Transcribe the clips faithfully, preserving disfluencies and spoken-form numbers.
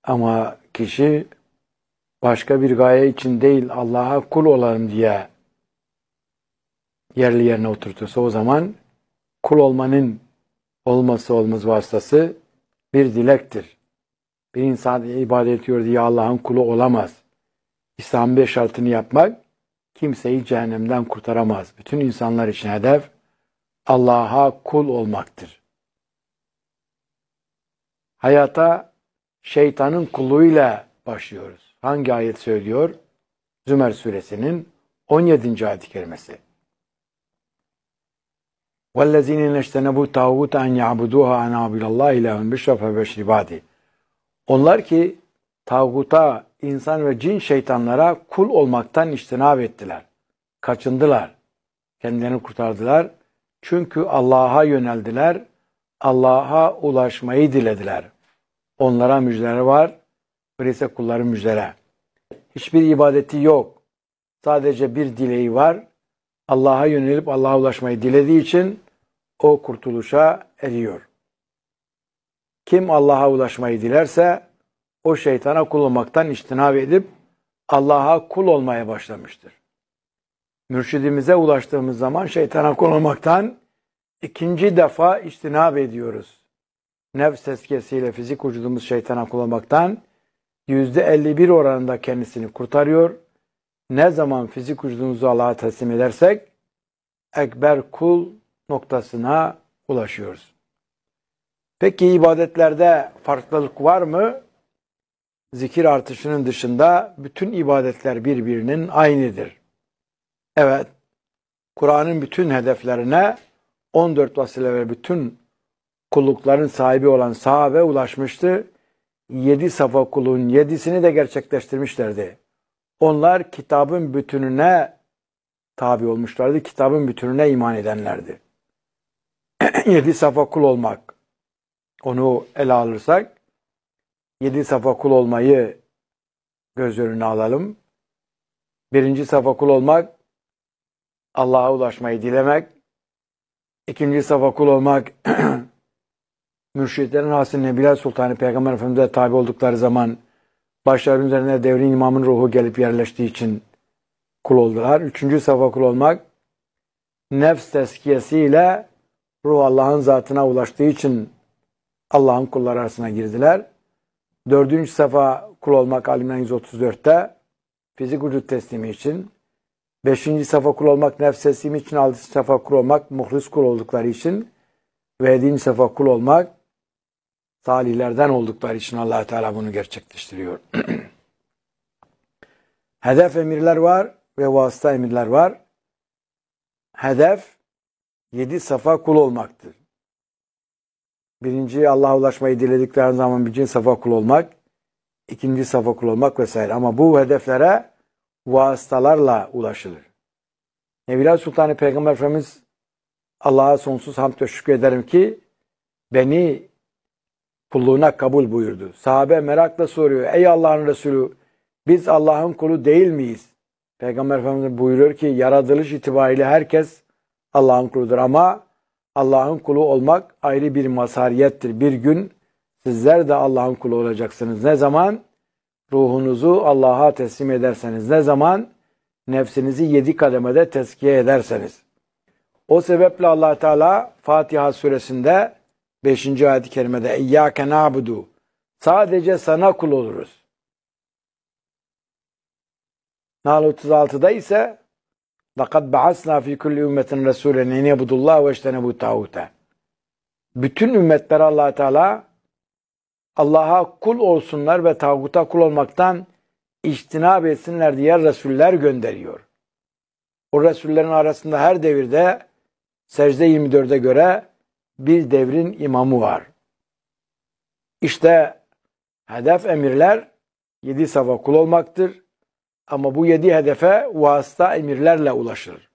Ama kişi başka bir gaye için değil, Allah'a kul olalım diye yerli yerine oturtursa, o zaman kul olmanın olması olmaz vasıtası bir dilektir. Bir insan ibadet ediyor diye Allah'ın kulu olamaz. İslam'ın beş şartını yapmak kimseyi cehennemden kurtaramaz. Bütün insanlar için hedef Allah'a kul olmaktır. Hayata şeytanın kulluğuyla başlıyoruz. Hangi ayet söylüyor? Zümer suresinin on yedinci ayet-i kerimesi. وَالَّذ۪ينَ اَجْتَنَبُوا تَاغُوتَ اَنْ يَعْبُدُوهَا اَنَابِلَ اللّٰهِ اِلَٰهُمْ بِشْرَفَ وَشْرِبَادِ. Onlar ki tağuta, insan ve cin şeytanlara kul olmaktan içtinab ettiler. Kaçındılar. Kendilerini kurtardılar. Çünkü Allah'a yöneldiler. Allah'a ulaşmayı dilediler. Onlara müjdeler var. Öyleyse kulların müjdele. Hiçbir ibadeti yok. Sadece bir dileği var. Allah'a yönelip Allah'a ulaşmayı dilediği için o kurtuluşa eriyor. Kim Allah'a ulaşmayı dilerse o şeytana kul olmaktan içtinab edip Allah'a kul olmaya başlamıştır. Mürşidimize ulaştığımız zaman şeytana kul olmaktan ikinci defa içtinab ediyoruz. Nefs tezkiyesiyle fizik vücudumuz şeytana kul olmaktan yüzde elli bir oranında kendisini kurtarıyor. Ne zaman fizik vücudumuzu Allah'a teslim edersek ekber kul noktasına ulaşıyoruz. Peki ibadetlerde farklılık var mı? Zikir artışının dışında bütün ibadetler birbirinin aynıdır. Evet, Kur'an'ın bütün hedeflerine on dört vasile ve bütün kullukların sahibi olan sahabe ulaşmıştı. Yedi safa kulun yedisini de gerçekleştirmişlerdi. Onlar kitabın bütününe tabi olmuşlardı. Kitabın bütününe iman edenlerdi. Yedi safa kul olmak. Onu ele alırsak, yedi safa kul olmayı göz önüne alalım. Birinci safa kul olmak, Allah'a ulaşmayı dilemek. İkinci safa kul olmak, mürşitlerin hasıl Nebiler Sultanı Peygamber Efendimiz'e tabi oldukları zaman başlarının üzerine devrin imamın ruhu gelip yerleştiği için kul oldular. Üçüncü safa kul olmak, nefs tezkiyesiyle ruh Allah'ın zatına ulaştığı için Allah'ın kulları arasına girdiler. Dördüncü safa kul olmak Alimran yüz otuz dörtte fizik vücut teslimi için. Beşinci safa kul olmak nefs teslimi için. Altıncı safa kul olmak muhlis kul oldukları için. Ve yedinci safa kul olmak salihlerden oldukları için Allah Teala bunu gerçekleştiriyor. Hedef emirler var ve vasıta emirler var. Hedef yedi safa kul olmaktır. Birinci Allah'a ulaşmayı diledikleri zaman birinci safa kul olmak, ikinci safa kul olmak vesaire. Ama bu hedeflere vasıtalarla ulaşılır. Nebiler Sultanı Peygamber Efendimiz Allah'a sonsuz hamd ve şükür ederim ki beni kulluğuna kabul buyurdu. Sahabe merakla soruyor. Ey Allah'ın Resulü, biz Allah'ın kulu değil miyiz? Peygamber Efendimiz buyuruyor ki yaratılış itibariyle herkes Allah'ın kuludur ama Allah'ın kulu olmak ayrı bir mazhariyettir. Bir gün sizler de Allah'ın kulu olacaksınız. Ne zaman? Ruhunuzu Allah'a teslim ederseniz. Ne zaman? Nefsinizi yedi kademede tezkiye ederseniz. O sebeple Allah Teala Fatiha suresinde beşinci ayet-i kerimede İyyâke na'budu, sadece sana kul oluruz. Nahl otuz altıda ise لَقَدْ بَعَثْنَا فِي كُلِّ اُمَّةٍ رَسُولًا اَنْ يَعْبُدُوا اللّٰهَ وَاجْتَنِبُوا الطَّاغُوتَ. Bütün ümmetler Allah Teala Allah'a kul olsunlar ve tağuta kul olmaktan içtinab etsinler diye Resuller gönderiyor. O Resullerin arasında her devirde secde yirmi dörde göre bir devrin imamı var. İşte hedef emirler yedi safa kul olmaktır. Ama bu yedi hedefe vasıta emirlerle ulaşılır.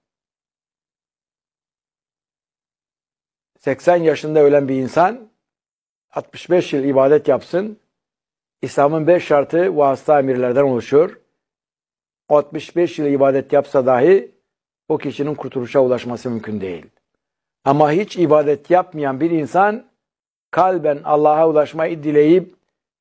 seksen yaşında ölen bir insan altmış beş yıl ibadet yapsın. İslam'ın beş şartı vasıta emirlerden oluşuyor. altmış beş yıl ibadet yapsa dahi o kişinin kurtuluşa ulaşması mümkün değil. Ama hiç ibadet yapmayan bir insan kalben Allah'a ulaşmayı dileyip